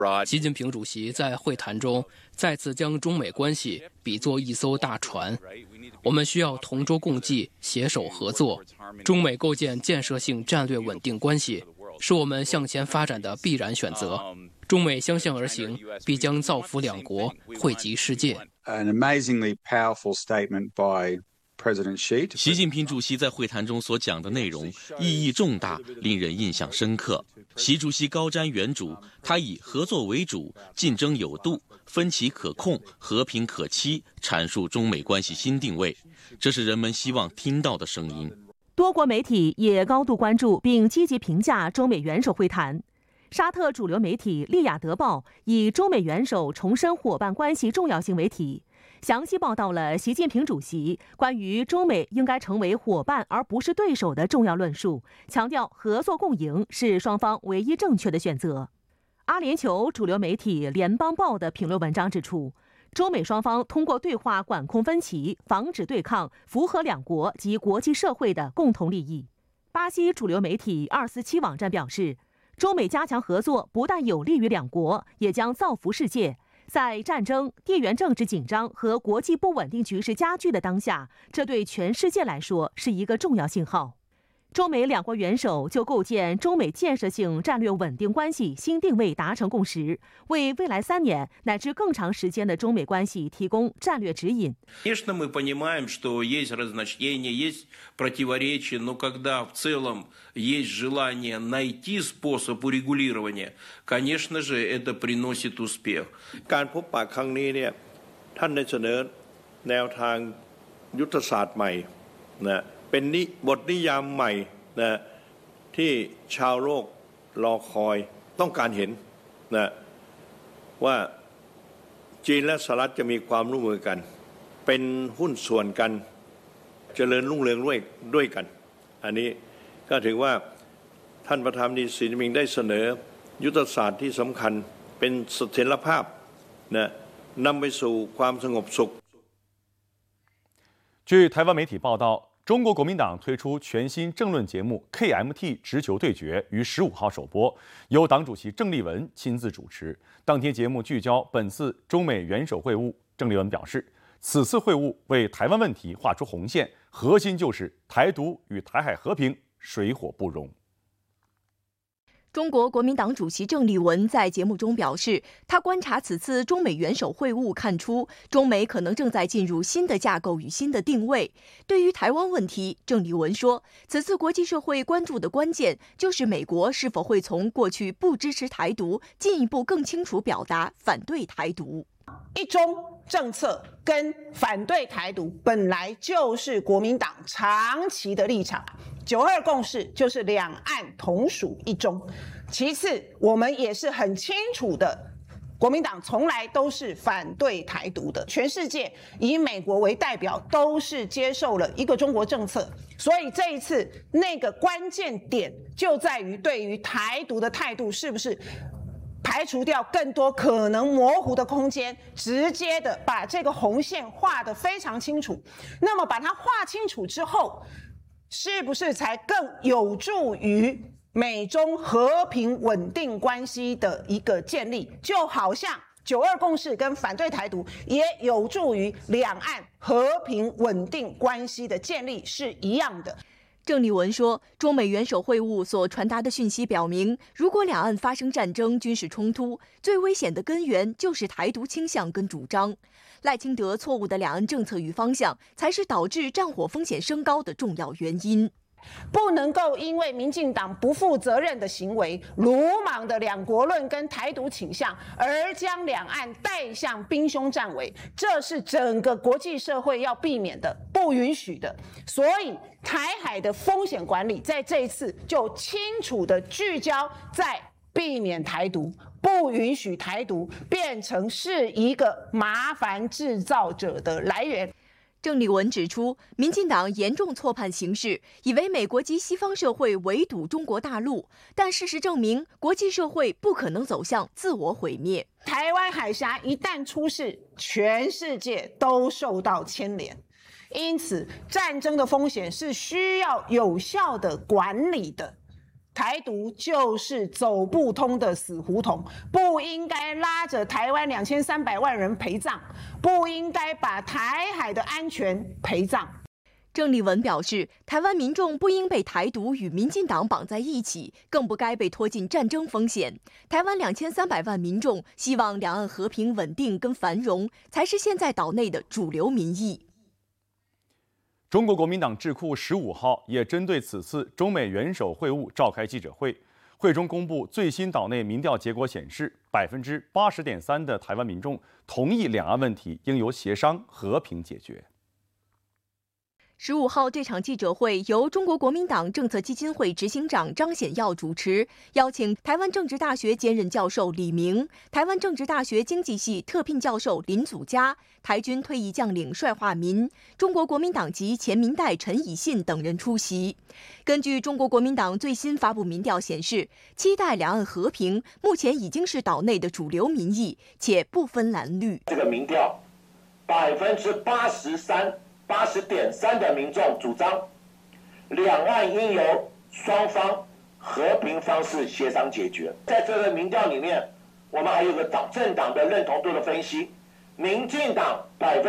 习近平主席在会谈中再次将中美关系比作一艘大船，我们需要同舟共济、携手合作。中美构建建设性战略稳定关系，是我们向前发展的必然选择。中美相向而行，必将造福两国，惠及世界。 An amazingly powerful statement by President Xi。 习近平主席在会谈中所讲的内容意义重大，令人印象深刻。习主席高瞻远瞩，他以合作为主、竞争有度、分歧可控、和平可期阐述中美关系新定位，这是人们希望听到的声音。 多国媒体也高度关注并积极评价中美元首会谈。沙特主流媒体《利雅得报》以中美元首重申伙伴关系重要性为题，详细报道了习近平主席关于中美应该成为伙伴而不是对手的重要论述，强调合作共赢是双方唯一正确的选择。阿联酋主流媒体《联邦报》的评论文章指出，中美双方通过对话管控分歧，防止对抗，符合两国及国际社会的共同利益。巴西主流媒体247网站表示，中美加强合作不但有利于两国，也将造福世界。在战争、地缘政治紧张和国际不稳定局势加剧的当下，这对全世界来说是一个重要信号。中美两国元首就构建中美建设性战略稳定关系新定位达成共识，为未来3年乃至更长时间的中美关系提供战略指引。 Конечно, мы понимаем, что есть разночтения, есть противоречия, но когда в целом есть желание найти способ урегулирования, конечно же, это приносит успех. การพบปะครั้งนี้เนี่ยท่านได้เสนอแนวทางยุทธศาสตร์ใหม่นะเป็นบทนิยามใหม่นะที่ชาวโลกรอคอยต้องการเห็นนะว่าจีนและสหรัฐจะมีความร่วมมือกันเป็นหุ้นส่วนกันเจริญรุ่งเรืองด้วยกันอันนี้ก็ถือว่าท่านประธานาธิบดีสีจิ้นผิงได้เสนอยุทธศาสตร์ที่สำคัญเป็นเสถียรภาพนะนำไปสู่ความสงบสุข。 据台湾媒体报道，中国国民党推出全新政论节目 KMT 直球对决于15号首播，由党主席郑丽文亲自主持。当天节目聚焦本次中美元首会晤，郑丽文表示，此次会晤为台湾问题画出红线，核心就是台独与台海和平水火不容。 中国国民党主席郑丽文在节目中表示，他观察此次中美元首会晤，看出中美可能正在进入新的架构与新的定位。对于台湾问题，郑丽文说，此次国际社会关注的关键就是美国是否会从过去不支持台独，进一步更清楚表达反对台独。 一中政策跟反对台独本来就是国民党长期的立场，92共识就是两岸同属一中。其次，我们也是很清楚的，国民党从来都是反对台独的。全世界以美国为代表，都是接受了一个中国政策。所以这一次那个关键点就在于对于台独的态度是不是排除掉更多可能模糊的空间，直接的把这个红线画得非常清楚。那么把它画清楚之后，是不是才更有助于美中和平稳定关系的一个建立？就好像92共识跟反对台独也有助于两岸和平稳定关系的建立是一样的。 郑丽文说，中美元首会晤所传达的讯息表明，如果两岸发生战争、军事冲突，最危险的根源就是台独倾向跟主张。赖清德错误的两岸政策与方向，才是导致战火风险升高的重要原因。 不能够因为民进党不负责任的行为、鲁莽的两国论跟台独倾向，而将两岸带向兵凶战危，这是整个国际社会要避免的、不允许的。所以台海的风险管理在这一次就清楚的聚焦在避免台独，不允许台独变成是一个麻烦制造者的来源。 郑丽文指出，民进党严重错判形势，以为美国及西方社会围堵中国大陆，但事实证明，国际社会不可能走向自我毁灭。 台湾海峡一旦出事，全世界都受到牵连，因此战争的风险是需要有效的管理的。 台独就是走不通的死胡同，不应该拉着台湾2300万人陪葬，不应该把台海的安全陪葬。 郑丽文表示，台湾民众不应被台独与民进党绑在一起，更不该被拖进战争风险。台湾2300万民众希望两岸和平稳定跟繁荣，才是现在岛内的主流民意。 中国国民党智库15号也针对此次中美元首会晤召开记者会，会中公布最新岛内民调结果显示，80.3%的台湾民众同意两岸问题应由协商和平解决。 15号这场记者会由中国国民党政策基金会执行长张显耀主持，邀请台湾政治大学兼任教授李明、台湾政治大学经济系特聘教授林祖嘉、台军退役将领帅化民、中国国民党籍前民代陈以信等人出席。根据中国国民党最新发布民调显示，期待两岸和平目前已经是岛内的主流民意，且不分蓝绿。 这个民调80.3的民众主张两岸应由双方和平方式协商解决。在这个民调里面，我们还有个政党的认同度的分析，民进党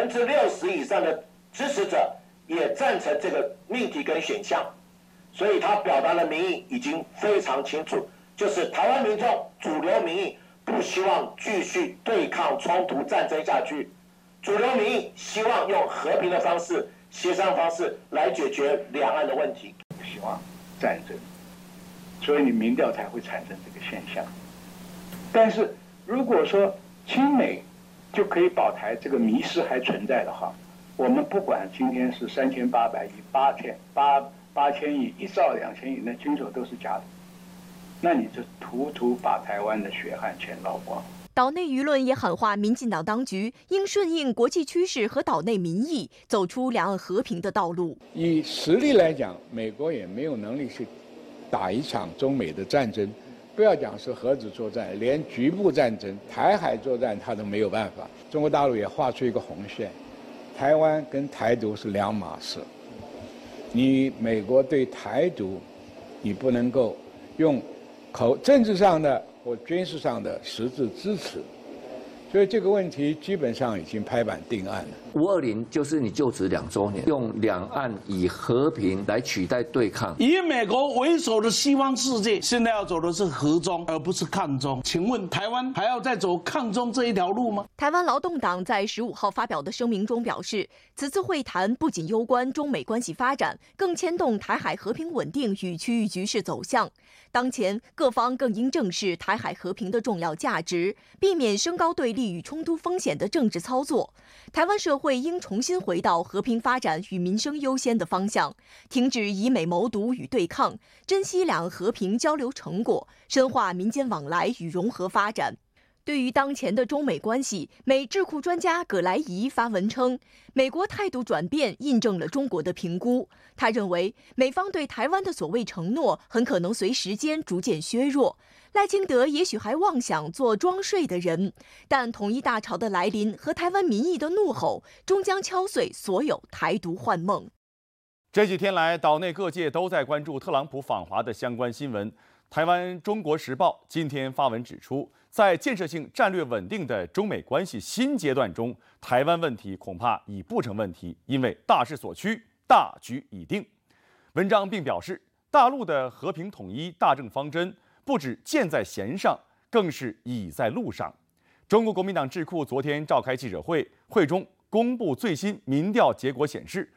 60%以上的支持者也赞成这个命题跟选项，所以他表达的民意已经非常清楚，就是台湾民众主流民意不希望继续对抗冲突战争下去，主流民意希望用和平的方式、协商方式来解决两岸的问题。 不希望战争，所以你民调才会产生这个现象。但是如果说亲美就可以保台，这个迷失还存在的话，我们不管今天是3800亿、8000亿、1兆2000亿，那军售都是假的，那你就图把台湾的血汗钱捞光。 岛内舆论也喊话民进党当局应顺应国际趋势和岛内民意，走出两岸和平的道路。 以实力来讲，美国也没有能力去打一场中美的战争，不要讲是核子作战，连局部战争、台海作战他都没有办法。中国大陆也画出一个红线，台湾跟台独是两码事。你美国对台独，你不能够用政治上的或军事上的实质支持，所以这个问题基本上已经拍板定案了。 520就是你就职2周年，用两岸以和平来取代对抗。 以美国为首的西方世界现在要走的是和中，而不是抗中。请问台湾还要再走抗中这一条路吗？ 台湾劳动党在15号发表的声明中表示，此次会谈不仅攸关中美关系发展，更牵动台海和平稳定与区域局势走向。当前各方更应正视台海和平的重要价值，避免升高对立与冲突风险的政治操作。台湾社会应重新回到和平发展与民生优先的方向，停止以美谋独与对抗，珍惜两岸和平交流成果，深化民间往来与融合发展。对于当前的中美关系，美智库专家葛莱仪发文称，美国态度转变印证了中国的评估。他认为，美方对台湾的所谓承诺很可能随时间逐渐削弱。赖清德也许还妄想做装睡的人，但统一大潮的来临和台湾民意的怒吼，终将敲碎所有台独幻梦。 这几天来，岛内各界都在关注特朗普访华的相关新闻。台湾《中国时报》今天发文指出，在建设性战略稳定的中美关系新阶段中，台湾问题恐怕已不成问题，因为大势所趋，大局已定。文章并表示，大陆的和平统一大政方针不止箭在弦上，更是已在路上。中国国民党智库昨天召开记者会，会中公布最新民调结果显示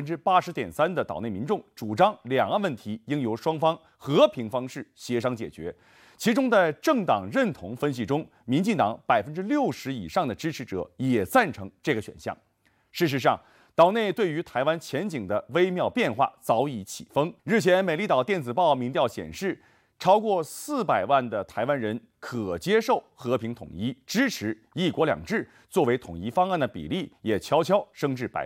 ，80.3%的岛内民众主张两岸问题应由双方和平方式协商解决。其中的政党认同分析中，民进党60%以上的支持者也赞成这个选项。事实上，岛内对于台湾前景的微妙变化早已起风。日前，美丽岛电子报民调显示，超过400万的台湾人可接受和平统一，支持一国两制作为统一方案的比例也悄悄升至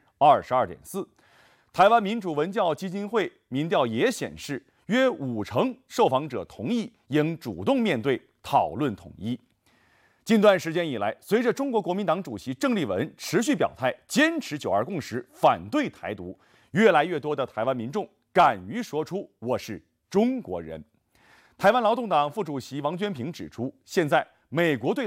22.4%。台湾民主文教基金会民调也显示，约50%受访者同意应主动面对讨论统一。近段时间以来，随着中国国民党主席郑丽文持续表态，坚持9·2共识，反对台独，越来越多的台湾民众敢于说出“我是中国人。台湾劳动党副主席王娟平指出，现在美国对